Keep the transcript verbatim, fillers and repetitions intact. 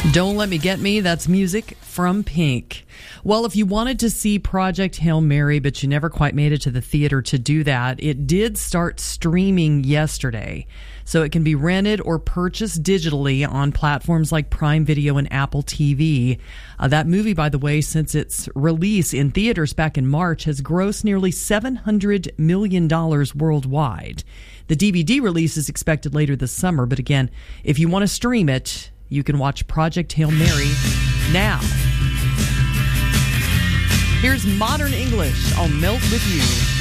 Don't Let Me Get Me, that's music from Pink. Well, if you wanted to see Project Hail Mary, but you never quite made it to the theater to do that, it did start streaming yesterday. So it can be rented or purchased digitally on platforms like Prime Video and Apple T V. Uh, that movie, by the way, since its release in theaters back in March, has grossed nearly seven hundred million dollars worldwide. The D V D release is expected later this summer, but again, if you want to stream it, you can watch Project Hail Mary now. Here's Modern English. I'll melt with you.